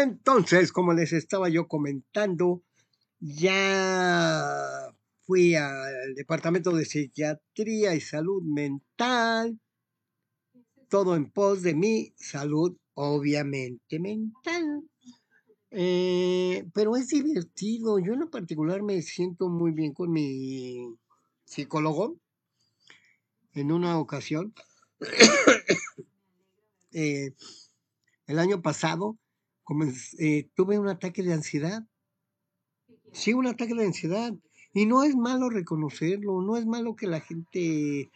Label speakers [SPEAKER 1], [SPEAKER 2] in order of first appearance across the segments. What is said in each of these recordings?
[SPEAKER 1] Entonces, como les estaba yo comentando, ya fui al Departamento de Psiquiatría y Salud Mental, todo en pos de mi salud, obviamente mental. Pero es divertido. Yo en lo particular me siento muy bien con mi psicólogo. En una ocasión, eh, el año pasado, tuve un ataque de ansiedad. Sí, un ataque de ansiedad. Y no es malo reconocerlo, no es malo que la gente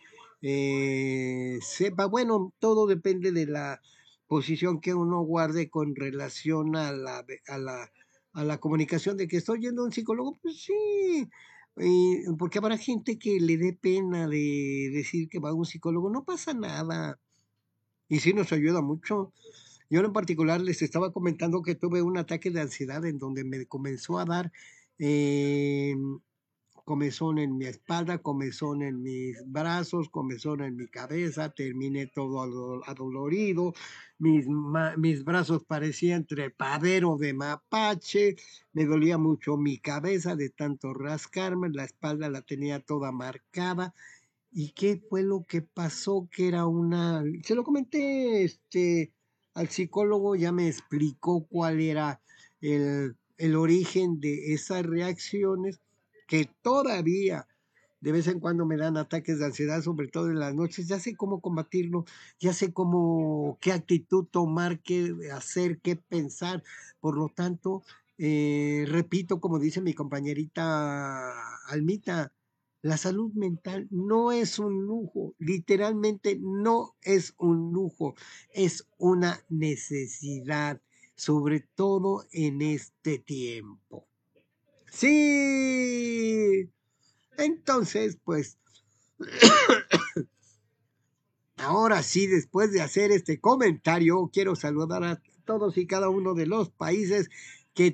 [SPEAKER 1] sepa. Bueno, todo depende de la posición que uno guarde con relación a la comunicación de que estoy yendo a un psicólogo. Pues sí, porque habrá gente que le dé pena de decir que va a un psicólogo. No pasa nada. Y sí nos ayuda mucho. Yo en particular les estaba comentando que tuve un ataque de ansiedad en donde me comenzó a dar eh, comezón en mi espalda, comezón en mis brazos, comezón en mi cabeza, terminé todo adolorido, mis brazos parecían trepadero de mapache, me dolía mucho mi cabeza de tanto rascarme, la espalda la tenía toda marcada. ¿Y qué fue lo que pasó? Que era se lo comenté al psicólogo, ya me explicó cuál era el origen de esas reacciones que todavía de vez en cuando me dan ataques de ansiedad, sobre todo en las noches. Ya sé cómo combatirlo, ya sé qué actitud tomar, qué hacer, qué pensar. Por lo tanto, repito, como dice mi compañerita Almita, la salud mental no es un lujo, literalmente no es un lujo, es una necesidad, sobre todo en este tiempo. Sí, entonces, pues, ahora sí, después de hacer este comentario, quiero saludar a todos y cada uno de los países que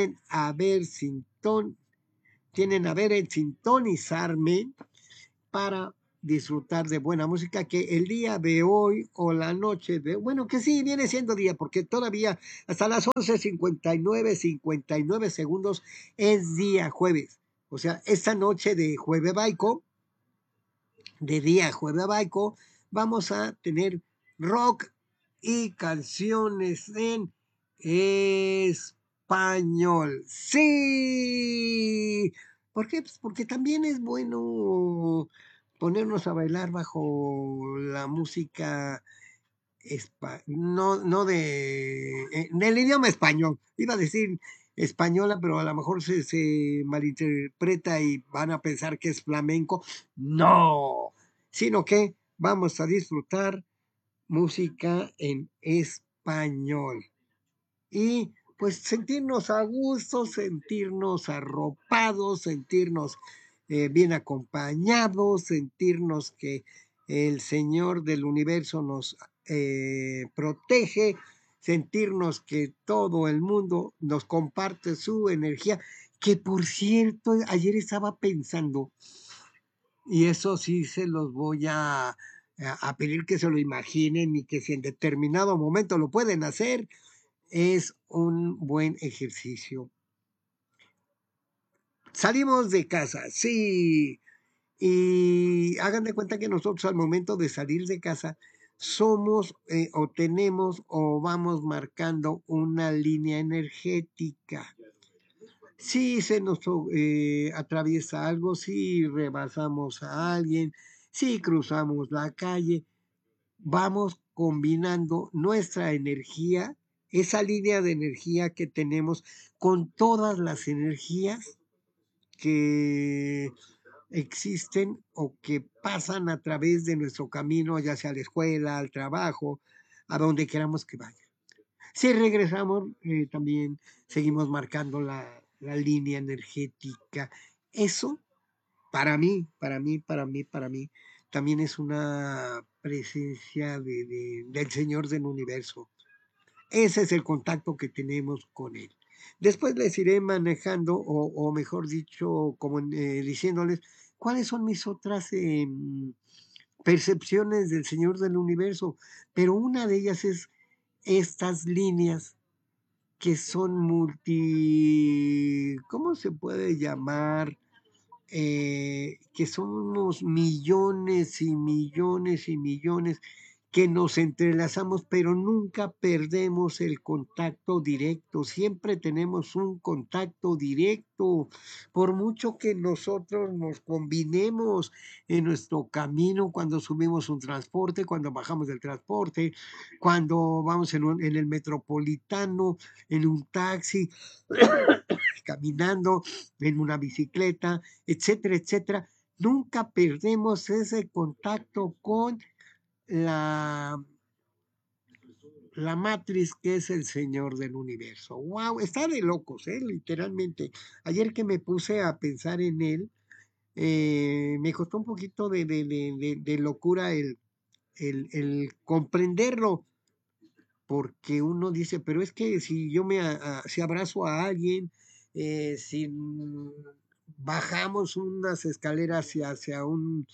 [SPEAKER 1] tienen a ver en sintonizarme para disfrutar de buena música, que el día de hoy o la noche de, bueno, que sí, viene siendo día, porque todavía hasta las 11:59 segundos es día jueves. O sea, esta noche de Jueves Baico, de día Jueves Baico, vamos a tener rock y canciones en español. Sí. ¿Por qué? Pues porque también es bueno ponernos a bailar bajo la música no del idioma español. Iba a decir española, pero a lo mejor se malinterpreta y van a pensar que es flamenco. No, sino que vamos a disfrutar música en español y pues sentirnos a gusto, sentirnos arropados, sentirnos bien acompañados, sentirnos que el Señor del universo nos protege, sentirnos que todo el mundo nos comparte su energía, que por cierto, ayer estaba pensando, y eso sí se los voy a pedir que se lo imaginen y que si en determinado momento lo pueden hacer, es un buen ejercicio. Salimos de casa, sí, y hagan de cuenta que nosotros al momento de salir de casa somos o tenemos o vamos marcando una línea energética. Si se nos atraviesa algo, si rebasamos a alguien, si cruzamos la calle, vamos combinando nuestra energía, esa línea de energía que tenemos con todas las energías que existen o que pasan a través de nuestro camino, ya sea a la escuela, al trabajo, a donde queramos que vaya. Si regresamos, también seguimos marcando la línea energética. Eso para mí, también es una presencia del Señor del universo. Ese es el contacto que tenemos con Él. Después les iré manejando, o mejor dicho, como diciéndoles cuáles son mis otras percepciones del Señor del universo. Pero una de ellas es estas líneas que son ¿cómo se puede llamar? Que somos millones y millones y millones que nos entrelazamos, pero nunca perdemos el contacto directo, siempre tenemos un contacto directo, por mucho que nosotros nos combinemos en nuestro camino cuando subimos un transporte, cuando bajamos del transporte, cuando vamos en el metropolitano, en un taxi, caminando, en una bicicleta, etcétera, etcétera. Nunca perdemos ese contacto con la, la matriz que es el Señor del universo. ¡Wow! Está de locos, ¿eh? Literalmente. Ayer que me puse a pensar en él, me costó un poquito de locura el comprenderlo, porque uno dice, pero es que si yo si abrazo a alguien, si bajamos unas escaleras hacia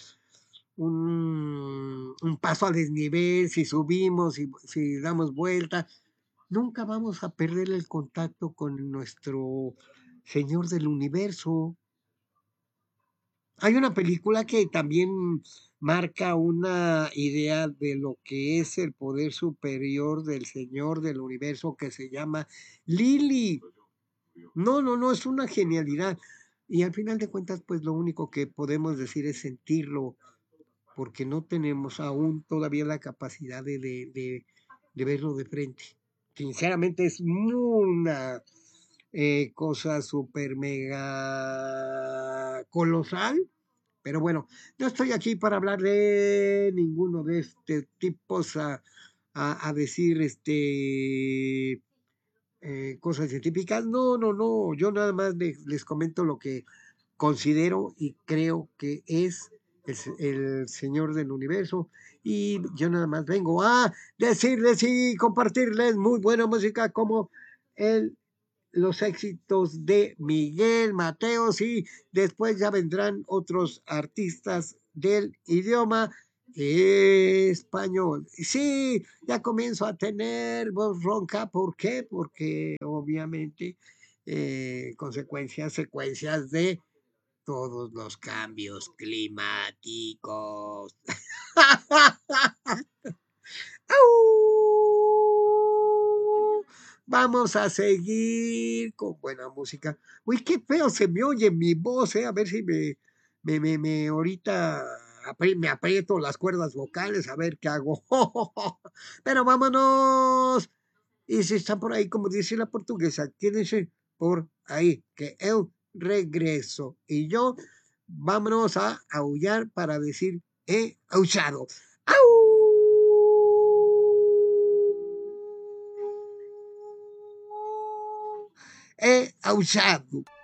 [SPEAKER 1] un paso a desnivel, si subimos, si damos vuelta, nunca vamos a perder el contacto con nuestro Señor del universo. Hay una película que también marca una idea de lo que es el poder superior del Señor del universo que se llama Lily. No, no, no, es una genialidad. Y al final de cuentas, pues lo único que podemos decir es sentirlo, porque no tenemos aún todavía la capacidad de verlo de frente. Sinceramente es una cosa súper mega colosal, pero bueno, no estoy aquí para hablar de ninguno de estos tipos a decir cosas científicas. No, no, no, yo nada más les comento lo que considero y creo que es el Señor del universo. Y yo nada más vengo a decirles y compartirles muy buena música como los éxitos de Miguel Mateos y después ya vendrán otros artistas del idioma español. Sí, ya comienzo a tener voz ronca. ¿Por qué? Porque obviamente secuencias de todos los cambios climáticos. Vamos a seguir con buena música. Uy, qué feo se me oye mi voz, ¿eh? A ver si me ahorita me aprieto las cuerdas vocales, a ver qué hago. Pero vámonos. Y si están por ahí, como dice la portuguesa, quédense por ahí, que eu regreso. Y yo, vámonos a aullar para decir he aullado. ¡Au! He aullado.